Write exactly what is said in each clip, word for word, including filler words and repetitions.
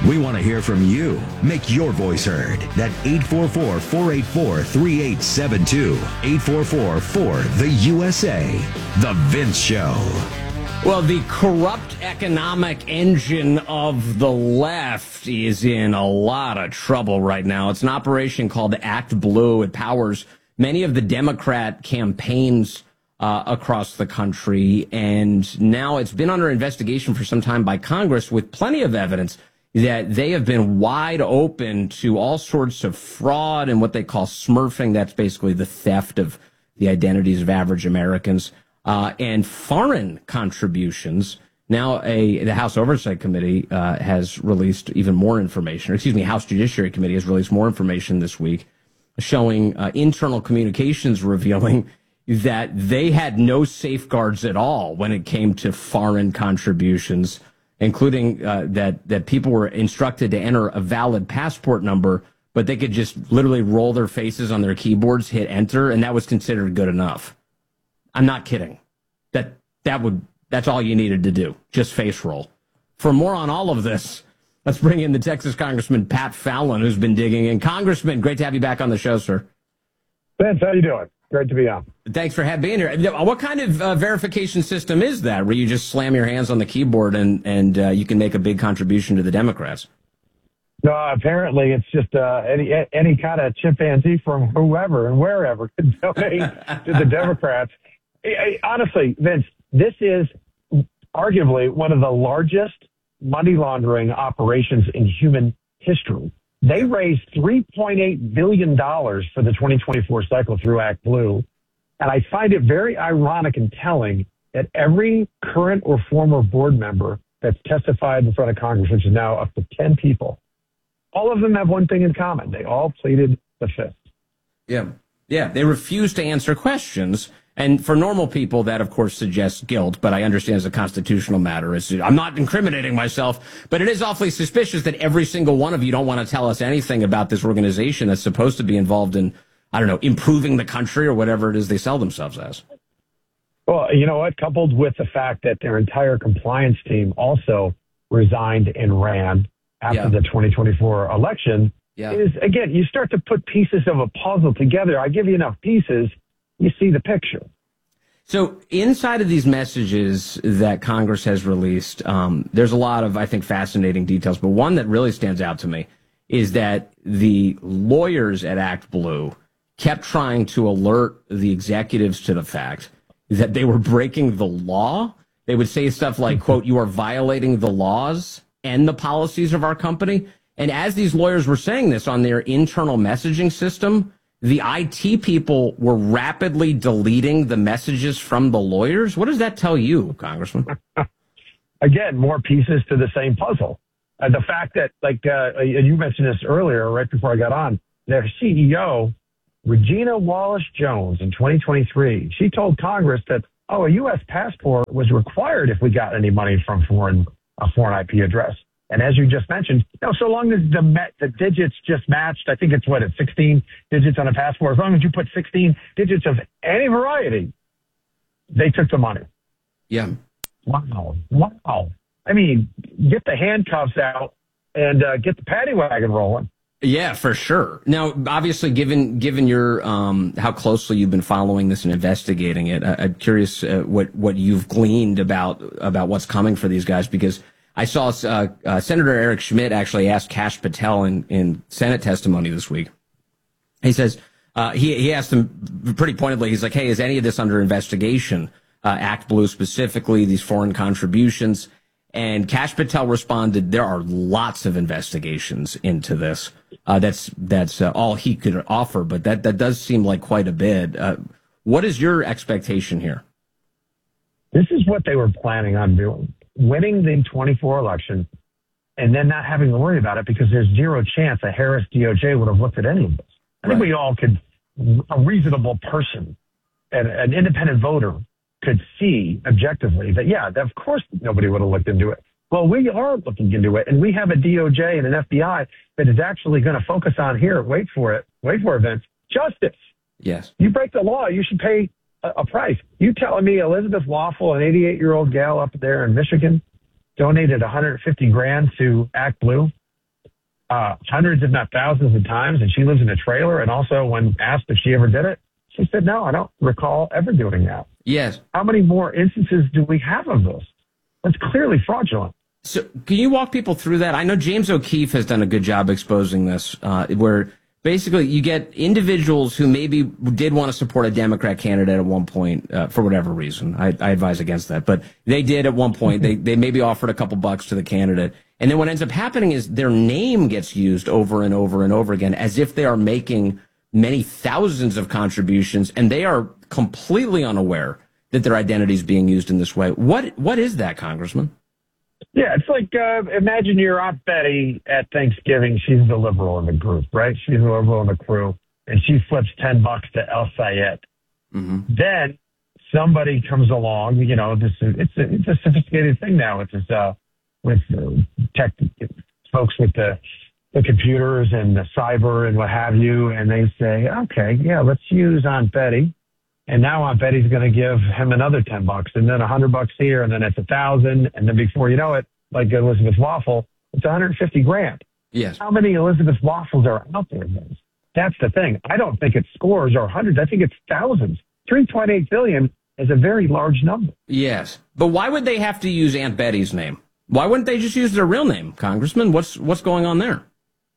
We want to hear from you. Make your voice heard. That eight four four, four eight four, three eight seven two. eight four four, four, the U S A. The Vince Show. Well, the corrupt economic engine of the left is in a lot of trouble right now. It's an operation called Act Blue. It powers many of the Democrat campaigns uh, across the country. And now it's been under investigation for some time by Congress with plenty of evidence that they have been wide open to all sorts of fraud and what they call smurfing. That's basically the theft of the identities of average Americans, uh, and foreign contributions. Now, a the House Oversight Committee uh, has released even more information, or excuse me, House Judiciary Committee has released more information this week showing uh, internal communications revealing that they had no safeguards at all when it came to foreign contributions, including uh, that, that people were instructed to enter a valid passport number, but they could just literally roll their faces on their keyboards, hit enter, and that was considered good enough. I'm not kidding. That that would that's all you needed to do, just face roll. For more on all of this, let's bring in the Texas Congressman Pat Fallon, who's been digging in. Congressman, great to have you back on the show, sir. Vince, how you doing? Great to be on. Thanks for having being here. What kind of uh, verification system is that, where you just slam your hands on the keyboard and, and uh, you can make a big contribution to the Democrats? No, apparently it's just uh, any any kind of chimpanzee from whoever and wherever can donate to the Democrats. I, I, honestly, Vince, this is arguably one of the largest money laundering operations in human history. They raised three point eight billion dollars for the twenty twenty-four cycle through Act Blue. And I find it very ironic and telling that every current or former board member that's testified in front of Congress, which is now up to ten people, all of them have one thing in common. They all pleaded the fifth. Yeah. Yeah. They refuse to answer questions. And for normal people, that, of course, suggests guilt. But I understand as a constitutional matter. It's, I'm not incriminating myself, but it is awfully suspicious that every single one of you don't want to tell us anything about this organization that's supposed to be involved in, I don't know, improving the country or whatever it is they sell themselves as. Well, you know what? Coupled with the fact that their entire compliance team also resigned and ran after yeah. the twenty twenty-four election yeah. is, again, you start to put pieces of a puzzle together. I give you enough pieces, you see the picture. So inside of these messages that Congress has released, um, there's a lot of, I think, fascinating details. But one that really stands out to me is that the lawyers at Act Blue kept trying to alert the executives to the fact that they were breaking the law. They would say stuff like, quote, "You are violating the laws and the policies of our company." And as these lawyers were saying this on their internal messaging system, the I T people were rapidly deleting the messages from the lawyers. What does that tell you, Congressman? Again, more pieces to the same puzzle. Uh, the fact that, like, uh, you mentioned this earlier, right before I got on, their C E O, Regina Wallace-Jones, in twenty twenty-three, she told Congress that, oh, a U S passport was required if we got any money from foreign a foreign I P address. And as you just mentioned, you know, so long as the met, the digits just matched, I think it's what, it's sixteen digits on a passport. As long as you put sixteen digits of any variety, they took the money. Yeah. Wow. Wow. I mean, get the handcuffs out and uh, get the paddy wagon rolling. Yeah, for sure. Now, obviously, given given your um, how closely you've been following this and investigating it, I, I'm curious uh, what what you've gleaned about about what's coming for these guys, because I saw uh, uh, Senator Eric Schmidt actually asked Kash Patel in, in Senate testimony this week. He says, uh, he, he asked him pretty pointedly, he's like, hey, is any of this under investigation? Uh, Act Blue specifically, these foreign contributions. And Kash Patel responded, there are lots of investigations into this. Uh, that's that's uh, all he could offer, but that, that does seem like quite a bit. Uh, what is your expectation here? This is what they were planning on doing. Winning the twenty-four election and then not having to worry about it, because there's zero chance a Harris D O J would have looked at any of this. I think right. we all could, a reasonable person, and an independent voter could see objectively that, yeah, of course nobody would have looked into it. Well, we are looking into it, and we have a D O J and an F B I that is actually going to focus on here. Wait for it. Wait for it, Vince. Justice. Yes. You break the law, you should pay a price. You telling me Elizabeth Waffle, an eighty-eight-year-old gal up there in Michigan, donated one hundred fifty grand to Act Blue? uh, hundreds, if not thousands of times, and she lives in a trailer. And also, when asked if she ever did it, she said, no, I don't recall ever doing that. Yes. How many more instances do we have of this? That's clearly fraudulent. So can you walk people through that? I know James O'Keefe has done a good job exposing this, uh, where basically you get individuals who maybe did want to support a Democrat candidate at one point uh, for whatever reason. I, I advise against that. But they did at one point. they, they maybe offered a couple bucks to the candidate. And then what ends up happening is their name gets used over and over and over again as if they are making many thousands of contributions, and they are completely unaware that their identity is being used in this way. What What is that, Congressman? Yeah, it's like, uh, imagine your Aunt Betty at Thanksgiving. She's the liberal in the group, right? She's the liberal in the crew, and she flips ten bucks to El Sayed. Mm-hmm. Then somebody comes along, you know, this it's a, it's a sophisticated thing now with this, uh, with uh, tech folks with the, the computers and the cyber and what have you, and they say, okay, yeah, let's use Aunt Betty. And now Aunt Betty's going to give him another ten bucks, and then a hundred bucks here, and then it's a thousand, and then before you know it, like Elizabeth Waffle, it's one hundred fifty grand. Yes. How many Elizabeth Waffles are out there? That's the thing. I don't think it's scores or hundreds. I think it's thousands. three point eight billion is a very large number. Yes, but why would they have to use Aunt Betty's name? Why wouldn't they just use their real name, Congressman? What's what's going on there?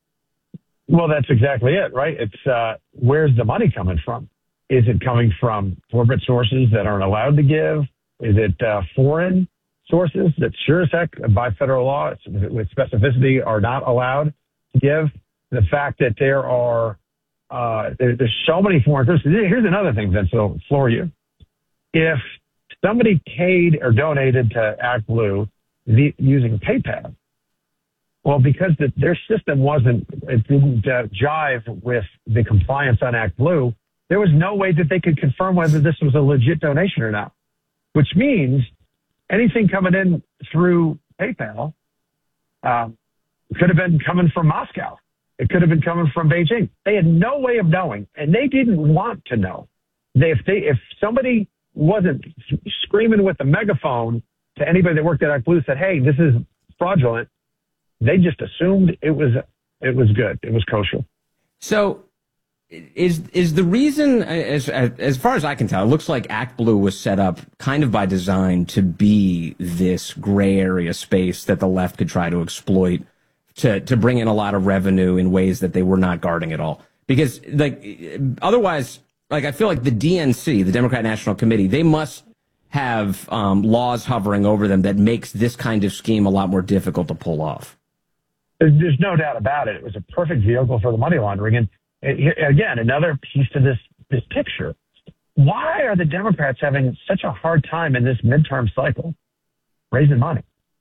Well, that's exactly it, right? It's uh, where's the money coming from? Is it coming from corporate sources that aren't allowed to give? Is it uh, foreign sources that sure as heck by federal law with specificity are not allowed to give? The fact that there are uh, there, there's so many foreign sources. Here's another thing that will floor you. If somebody paid or donated to ActBlue the, using PayPal, well, because the, their system wasn't, it didn't uh, jive with the compliance on ActBlue, there was no way that they could confirm whether this was a legit donation or not, which means anything coming in through PayPal um, could have been coming from Moscow. It could have been coming from Beijing. They had no way of knowing, and they didn't want to know. They, if they, if somebody wasn't screaming with a megaphone to anybody that worked at ActBlue said, "Hey, this is fraudulent," they just assumed it was it was good. It was kosher. So. Is is the reason, as as far as I can tell, it looks like ActBlue was set up kind of by design to be this gray area space that the left could try to exploit to to bring in a lot of revenue in ways that they were not guarding at all. Because like otherwise, like I feel like the D N C, the Democrat National Committee, they must have um, laws hovering over them that makes this kind of scheme a lot more difficult to pull off. There's no doubt about it. It was a perfect vehicle for the money laundering. And again, another piece to this, this picture. Why are the Democrats having such a hard time in this midterm cycle raising money?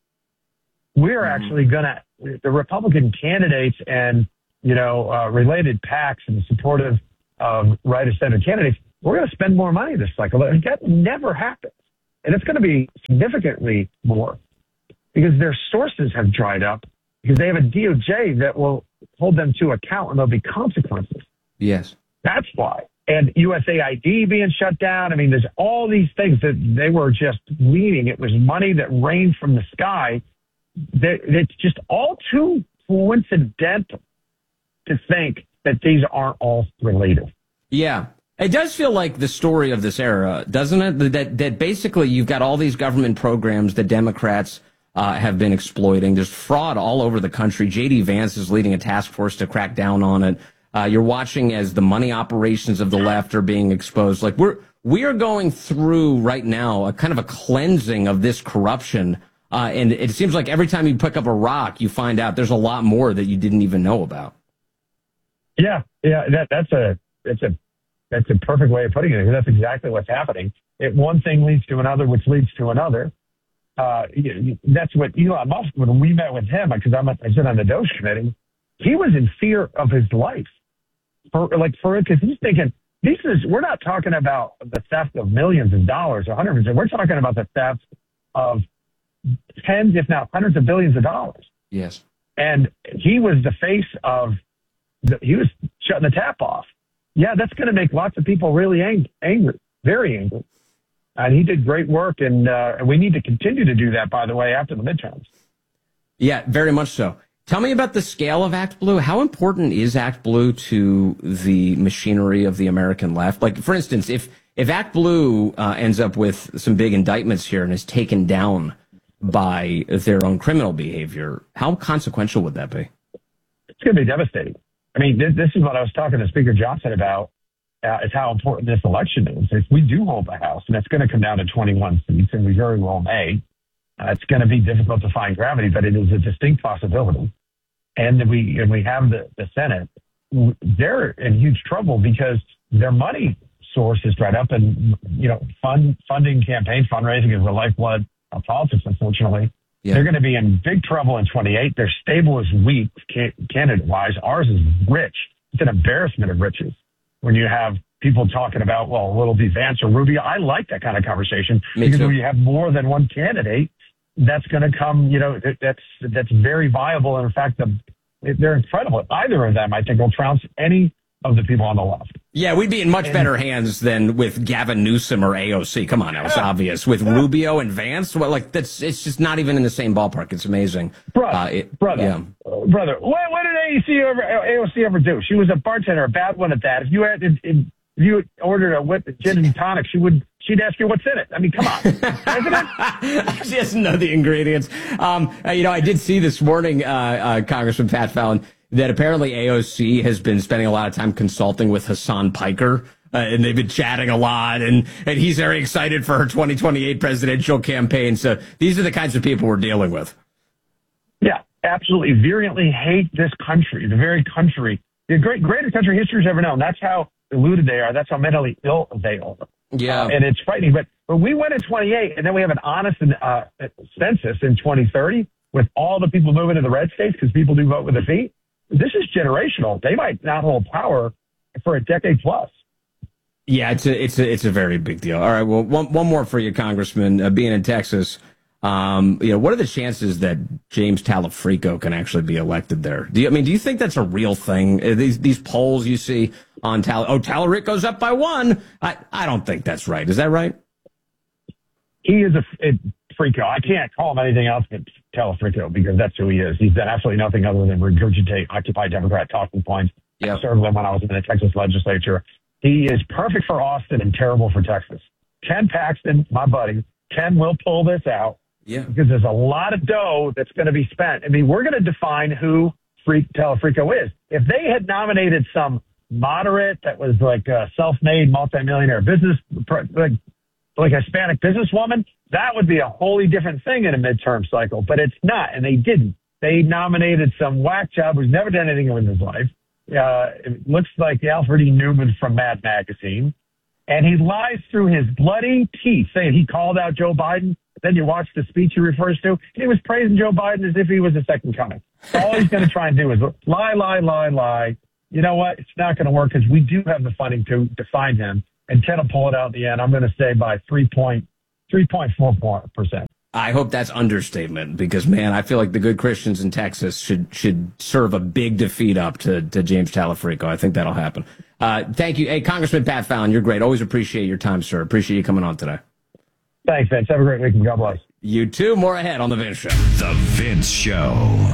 We're mm-hmm. actually going to, the Republican candidates and, you know, uh, related PACs and supportive of right of center candidates, we're going to spend more money this cycle. That never happens. And it's going to be significantly more because their sources have dried up because they have a D O J that will hold them to account and there'll be consequences. Yes. That's why. And U S A I D being shut down. I mean, there's all these things that they were just leading. It was money that rained from the sky. That it's just all too coincidental to think that these aren't all related. Yeah. It does feel like the story of this era, doesn't it? That, that basically you've got all these government programs that Democrats Uh, have been exploiting. There's fraud all over the country. J D Vance is leading a task force to crack down on it. Uh, you're watching as the money operations of the left are being exposed. Like we're we are going through right now a kind of a cleansing of this corruption. Uh, and it seems like every time you pick up a rock, you find out there's a lot more that you didn't even know about. Yeah, yeah, that, that's a that's a that's a perfect way of putting it. That's exactly what's happening. It one thing leads to another, which leads to another. Uh, that's what Elon Musk, when we met with him, because I'm, I sit on the Doge committee, he was in fear of his life. For, like, for, because he's thinking, this is, we're not talking about the theft of millions of dollars or hundreds of, we're talking about the theft of tens, if not hundreds of billions of dollars. Yes. And he was the face of, the, he was shutting the tap off. Yeah, that's going to make lots of people really ang- angry, very angry. And he did great work, and uh, we need to continue to do that, by the way, after the midterms. Yeah, very much so. Tell me about the scale of Act Blue. How important is Act Blue to the machinery of the American left? Like, for instance, if if Act Blue uh, ends up with some big indictments here and is taken down by their own criminal behavior, how consequential would that be? It's going to be devastating. I mean, this, this is what I was talking to Speaker Johnson about, uh, is how important this election is. If we do hold the House, and it's going to come down to twenty-one seats, and we very well may, uh, it's going to be difficult to find gravity, but it is a distinct possibility. And we and we have the, the Senate. They're in huge trouble because their money source is dried up, and you know, fund funding campaign fundraising is the lifeblood of politics. Unfortunately, yeah. They're going to be in big trouble in twenty-eight. Their stable is weak, candidate wise. Ours is rich. It's an embarrassment of riches when you have people talking about, well, will it be Vance or Rubio? I like that kind of conversation. Me because too. when you have more than one candidate, that's going to come, you know, that's that's very viable. And in fact, the, they're incredible. Either of them, I think, will trounce any of the people on the left. Yeah, we'd be in much and, better hands than with Gavin Newsom or A O C. Come on, now, it's yeah, obvious. With yeah. Rubio and Vance, well, like that's it's just not even in the same ballpark. It's amazing, brother. Uh, it, brother, yeah. uh, brother. What, what did A O C ever A O C ever do? She was a bartender, a bad one at that. If you had, if, if you ordered a whip, gin and tonic, she would. She'd ask you what's in it. I mean, come on. She doesn't know the ingredients. Um, uh, you know, I did see this morning, uh, uh, Congressman Pat Fallon, that apparently A O C has been spending a lot of time consulting with Hassan Piker, uh, and they've been chatting a lot, and, and he's very excited for her twenty twenty-eight presidential campaign. So these are the kinds of people we're dealing with. Yeah, absolutely. Virulently hate this country, the very country, the great, greatest country history's ever known. That's how deluded they are. That's how mentally ill they are. Yeah. Uh, and it's frightening. But, but we went in twenty-eight, and then we have an honest uh, census in twenty thirty with all the people moving to the red states because people do vote with their feet. This is generational. They might not hold power for a decade plus. Yeah, it's a it's a it's a very big deal. All right, well, one one more for you, Congressman. Uh, being in Texas, um, you know, what are the chances that James Talafrico can actually be elected there? Do you, I mean, do you think that's a real thing? Uh, these these polls you see on Tal, oh, Talarico's up by one. I I don't think that's right. Is that right? He is a, a freako. I can't call him anything else but Talafrico because that's who he is. He's done absolutely nothing other than regurgitate Occupy Democrat talking points. Yeah. I served them when I was in the Texas legislature. He is perfect for Austin and terrible for Texas. Ken Paxton, my buddy, Ken will pull this out. Yeah. Because there's a lot of dough that's going to be spent. I mean, we're going to define who Freak Talafrico is. If they had nominated some moderate that was like a self-made multimillionaire business, like like a Hispanic businesswoman, that would be a wholly different thing in a midterm cycle. But it's not, and they didn't. They nominated some whack job who's never done anything in his life. Uh, it looks like Alfred E. Newman from Mad Magazine. And he lies through his bloody teeth saying he called out Joe Biden. Then you watch the speech he refers to. He was praising Joe Biden as if he was a second coming. All he's going to try and do is lie, lie, lie, lie. You know what? It's not going to work because we do have the funding to define him. And Ken will pull it out in the end. I'm going to say by three point four percent. I hope that's understatement because, man, I feel like the good Christians in Texas should should serve a big defeat up to, to James Talafrico. I think that'll happen. Uh, thank you. Hey, Congressman Pat Fallon, you're great. Always appreciate your time, sir. Appreciate you coming on today. Thanks, Vince. Have a great week and God bless. You too. More ahead on The Vince Show. The Vince Show.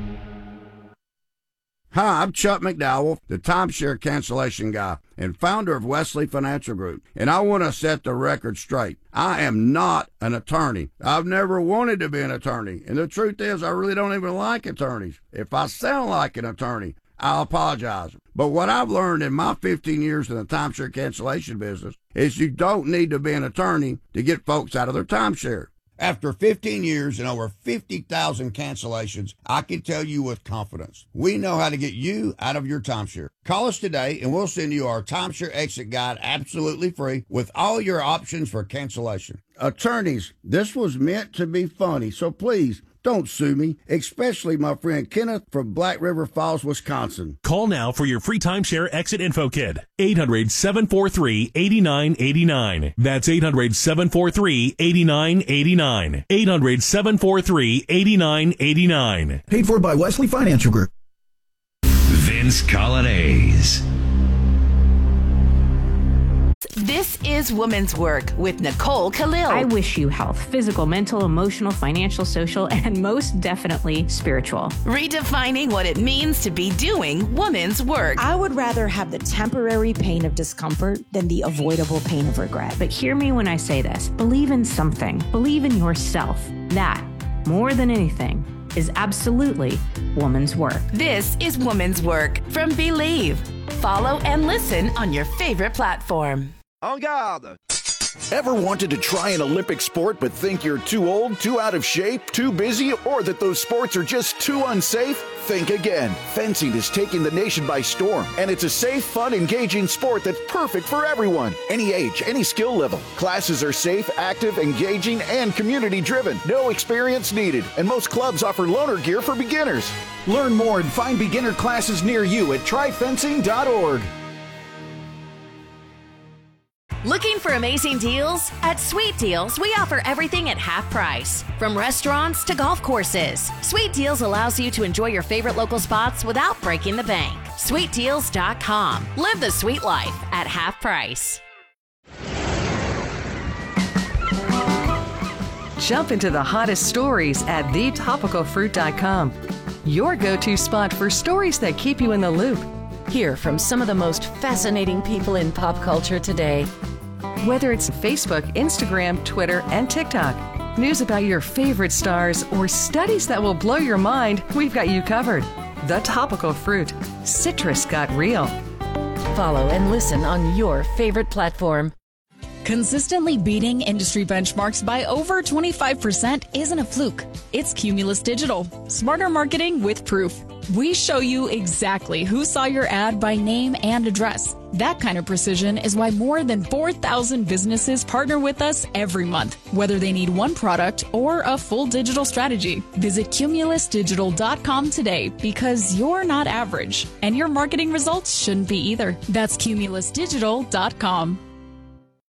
Hi, I'm Chuck McDowell, the timeshare cancellation guy and founder of Wesley Financial Group, and I want to set the record straight. I am not an attorney. I've never wanted to be an attorney, and the truth is I really don't even like attorneys. If I sound like an attorney, I'll apologize. But what I've learned in my fifteen years in the timeshare cancellation business is you don't need to be an attorney to get folks out of their timeshare. After fifteen years and over fifty thousand cancellations, I can tell you with confidence, we know how to get you out of your timeshare. Call us today and we'll send you our timeshare exit guide absolutely free with all your options for cancellation. Attorneys, this was meant to be funny, so please don't sue me, especially my friend Kenneth from Black River Falls, Wisconsin. Call now for your free timeshare exit info kit. eight hundred, seven four three, eight nine eight nine. That's eight hundred, seven four three, eight nine eight nine. eight hundred, seven four three, eight nine eight nine. Paid for by Wesley Financial Group. Vince Coglianese. This is Woman's Work with Nicole Khalil. I wish you health, physical, mental, emotional, financial, social, and most definitely spiritual. Redefining what it means to be doing woman's work. I would rather have the temporary pain of discomfort than the avoidable pain of regret. But hear me when I say this. Believe in something. Believe in yourself. That, more than anything, is absolutely woman's work. This is Woman's Work from Believe. Follow and listen on your favorite platform. En garde! Ever wanted to try an Olympic sport but think you're too old, too out of shape, too busy, or that those sports are just too unsafe? Think again. Fencing is taking the nation by storm, and it's a safe, fun, engaging sport that's perfect for everyone. Any age, any skill level. Classes are safe, active, engaging, and community-driven. No experience needed, and most clubs offer loaner gear for beginners. Learn more and find beginner classes near you at try fencing dot org. Looking for amazing deals? At Sweet Deals, we offer everything at half price. From restaurants to golf courses, Sweet Deals allows you to enjoy your favorite local spots without breaking the bank. sweet deals dot com. Live the sweet life at half price. Jump into the hottest stories at the topical fruit dot com. Your go-to spot for stories that keep you in the loop. Hear from some of the most fascinating people in pop culture today. Whether it's Facebook, Instagram, Twitter, and TikTok, news about your favorite stars, or studies that will blow your mind, we've got you covered. The Topical Fruit. Citrus got real. Follow and listen on your favorite platform. Consistently beating industry benchmarks by over twenty-five percent isn't a fluke. It's Cumulus Digital. Smarter marketing with proof. We show you exactly who saw your ad by name and address. That kind of precision is why more than four thousand businesses partner with us every month, whether they need one product or a full digital strategy. Visit cumulus digital dot com today because you're not average, and your marketing results shouldn't be either. That's cumulus digital dot com.